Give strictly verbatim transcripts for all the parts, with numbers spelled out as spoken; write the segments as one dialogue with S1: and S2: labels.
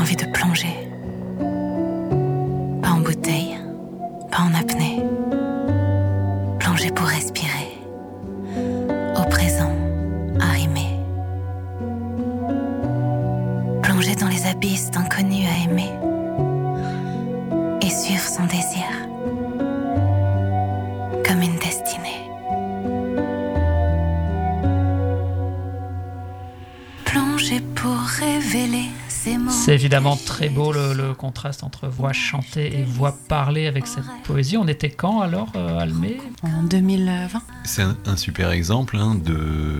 S1: envie de plonger. Pas en bouteille, pas en apnée. Plonger pour respirer. Au présent, arrimé. Plonger dans les abysses d'inconnus à aimer. Et suivre son désir. Comme une destinée. Plonger pour révéler ses mots.
S2: C'est évidemment très beau le, le contraste entre voix chantée et voix parlée avec cette poésie. On était quand alors, euh, Almé ?
S1: En deux mille vingt.
S3: C'est un, un super exemple hein, de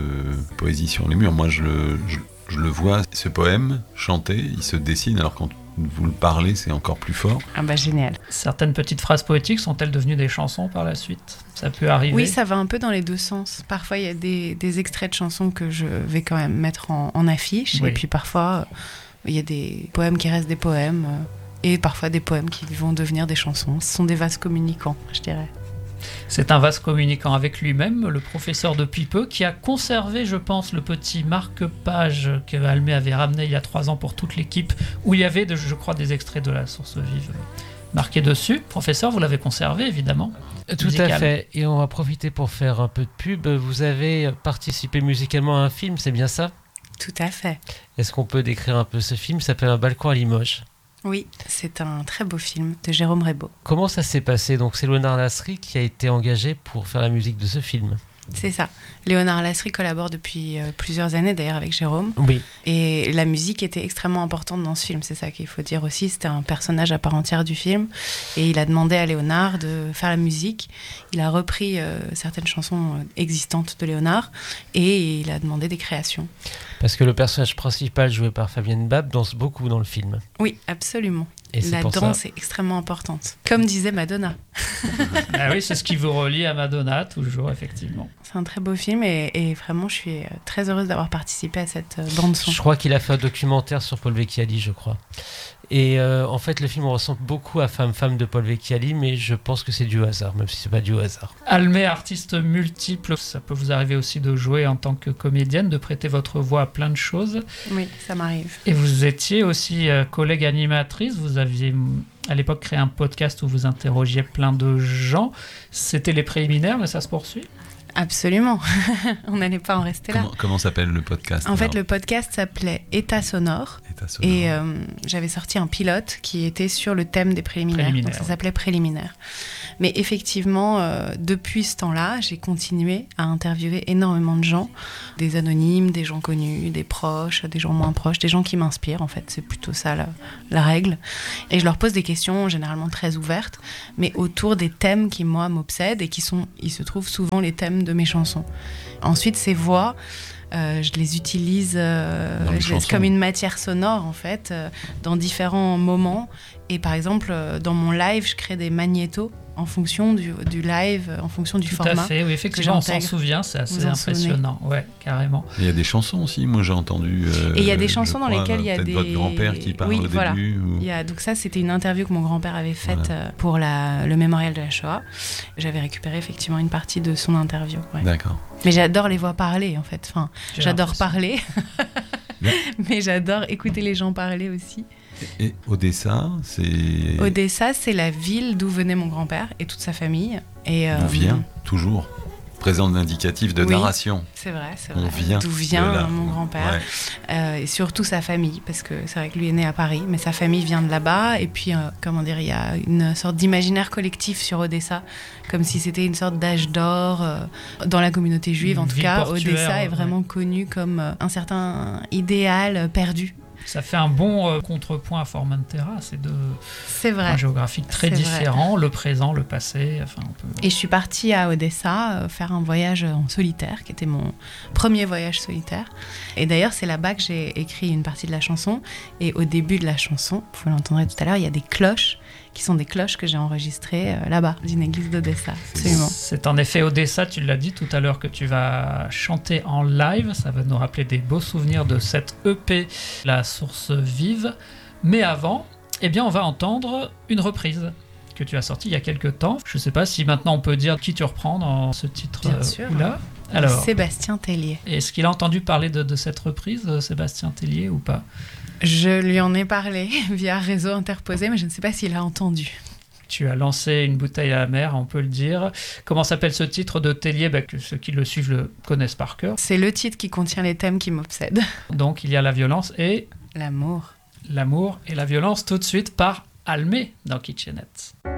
S3: poésie sur les murs. Moi, je le, je, je le vois, ce poème chanté, il se dessine, alors quand vous le parlez, c'est encore plus fort.
S1: Ah bah génial.
S2: Certaines petites phrases poétiques sont-elles devenues des chansons par la suite ? Ça peut arriver.
S1: Oui, ça va un peu dans les deux sens. Parfois, il y a des, des extraits de chansons que je vais quand même mettre en, en affiche.
S2: Oui.
S1: Et puis parfois, il y a des poèmes qui restent des poèmes. Et parfois des poèmes qui vont devenir des chansons. Ce sont des vases communicants, je dirais.
S2: C'est un vase communicant avec lui-même, le professeur depuis peu, qui a conservé, je pense, le petit marque-page que Almé avait ramené il y a trois ans pour toute l'équipe, où il y avait, de, je crois, des extraits de la source vive marqués dessus. Professeur, vous l'avez conservé, évidemment.
S4: Tout
S2: Musical.
S4: à fait. Et on va profiter pour faire un peu de pub. Vous avez participé musicalement à un film, c'est bien ça ?
S1: Tout à fait.
S4: Est-ce qu'on peut décrire un peu ce film ? Ça s'appelle Un balcon à Limoges.
S1: Oui, c'est un très beau film de Jérôme Rebaud.
S4: Comment ça s'est passé ? Donc c'est Léonard Lasry qui a été engagé pour faire la musique de ce film.
S1: C'est ça. Léonard Lasry collabore depuis euh, plusieurs années d'ailleurs avec Jérôme.
S4: Oui.
S1: Et la musique était extrêmement importante dans ce film, c'est ça qu'il faut dire aussi. C'était un personnage à part entière du film. Et il a demandé à Léonard de faire la musique. Il a repris euh, certaines chansons existantes de Léonard et il a demandé des créations.
S4: Parce que le personnage principal joué par Fabienne Bab danse beaucoup dans le film.
S1: Oui, absolument.
S4: Et c'est
S1: la
S4: pour
S1: danse
S4: ça...
S1: est extrêmement importante. Comme disait Madonna.
S2: Ah oui, c'est ce qui vous relie à Madonna, toujours, effectivement.
S1: C'est un très beau film et, et vraiment, je suis très heureuse d'avoir participé à cette bande-son.
S4: Je crois qu'il a fait un documentaire sur Paul Vecchiali, je crois. Et euh, en fait, le film ressemble beaucoup à Femme Femme de Paul Vecchiali, mais je pense que c'est du hasard, même si c'est pas du hasard.
S2: Almé, artiste multiple, ça peut vous arriver aussi de jouer en tant que comédienne, de prêter votre voix à plein de choses.
S1: Oui, ça m'arrive.
S2: Et vous étiez aussi euh, collègue animatrice, vous aviez à l'époque créé un podcast où vous interrogiez plein de gens. C'était les préliminaires, mais ça se poursuit ?
S1: Absolument, on n'allait pas en rester là.
S3: Comment, comment s'appelle le podcast ?
S1: En
S3: alors
S1: fait, le podcast s'appelait État sonore.
S3: État sonore.
S1: Et euh, j'avais sorti un pilote qui était sur le thème des préliminaires.
S2: Préliminaires,
S1: Donc ça
S2: ouais.
S1: s'appelait Préliminaires. Mais effectivement, euh, depuis ce temps-là, j'ai continué à interviewer énormément de gens, des anonymes, des gens connus, des proches, des gens moins proches, des gens qui m'inspirent. En fait, c'est plutôt ça la, la règle. Et je leur pose des questions généralement très ouvertes, mais autour des thèmes qui moi m'obsèdent et qui sont, il se trouve souvent les thèmes de mes chansons. Ensuite, ces voix, euh, je les utilise euh, je les, comme une matière sonore en fait, euh, dans différents moments. Et par exemple, euh, dans mon live, je crée des magnétos en fonction du, du live, en fonction du
S2: Tout
S1: format.
S2: Tout à fait, oui, effectivement, on s'en souvient, c'est assez impressionnant, ouais, carrément.
S3: Il y a des chansons aussi, moi j'ai entendu. Euh,
S1: et il y a des chansons dans
S3: crois,
S1: lesquelles il y a des.
S3: Votre grand-père qui parle
S1: oui,
S3: au
S1: voilà.
S3: début. Ou...
S1: Il y a, donc ça, c'était une interview que mon grand-père avait faite
S3: voilà.
S1: pour la, le mémorial de la Shoah. J'avais récupéré effectivement une partie de son interview. Ouais.
S3: D'accord.
S1: Mais j'adore les voix parler en fait. Enfin,
S2: J'ai
S1: j'adore parler, mais j'adore écouter les gens parler aussi.
S3: Et Odessa, c'est...
S1: Odessa, c'est la ville d'où venait mon grand-père et toute sa famille. Et,
S3: on
S1: euh,
S3: vient, toujours. Présent d'indicatif de
S1: oui,
S3: narration.
S1: C'est vrai, c'est vrai.
S3: On vient
S1: d'où vient
S3: de là.
S1: mon grand-père.
S3: Ouais.
S1: Euh, et surtout sa famille, parce que c'est vrai que lui est né à Paris, mais sa famille vient de là-bas. Et puis, euh, comment dire, il y a une sorte d'imaginaire collectif sur Odessa, comme si c'était une sorte d'âge d'or euh, dans la communauté juive.
S2: Une
S1: en tout
S2: ville
S1: cas,
S2: portuaire,
S1: Odessa est
S2: ouais.
S1: vraiment connu comme euh, un certain idéal perdu.
S2: Ça fait un bon euh, contrepoint à Formentera, c'est deux
S1: C'est vrai.
S2: points géographiques très
S1: C'est
S2: différents,
S1: vrai.
S2: le présent, le passé. Enfin, on peut...
S1: Et je suis partie à Odessa euh, faire un voyage en solitaire, qui était mon premier voyage solitaire. Et d'ailleurs, c'est là-bas que j'ai écrit une partie de la chanson. Et au début de la chanson, vous l'entendrez tout à l'heure, il y a des cloches, qui sont des cloches que j'ai enregistrées euh, là-bas, d'une église d'Odessa. Absolument.
S2: C'est en effet Odessa, tu l'as dit tout à l'heure, que tu vas chanter en live. Ça va nous rappeler des beaux souvenirs de cette E P, La Source Vive. Mais avant, eh bien, on va entendre une reprise que tu as sortie il y a quelques temps. Je ne sais pas si maintenant on peut dire qui tu reprends dans ce titre
S1: Bien
S2: euh,
S1: sûr.
S2: ou là. Alors,
S1: Sébastien Tellier.
S2: est-ce qu'il a entendu parler de, de cette reprise, Sébastien Tellier, ou pas?
S1: Je lui en ai parlé via réseau interposé, mais je ne sais pas s'il a entendu.
S2: Tu as lancé une bouteille à la mer, on peut le dire. Comment s'appelle ce titre de Tellier? Bah, que ceux qui le suivent le connaissent par cœur.
S1: C'est le titre qui contient les thèmes qui m'obsèdent.
S2: Donc il y a la violence et...
S1: L'amour.
S2: L'amour et la violence tout de suite par Almé dans Kitchenette.